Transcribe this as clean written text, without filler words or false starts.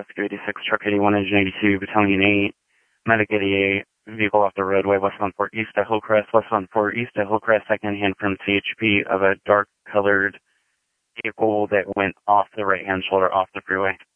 Rescue 86, Truck 81, Engine 82, Battalion 8, Medic 88, vehicle off the roadway, west 14 east to Hillcrest, west 14 east to Hillcrest, second-hand from CHP of a dark-colored vehicle that went off the right-hand shoulder off the freeway.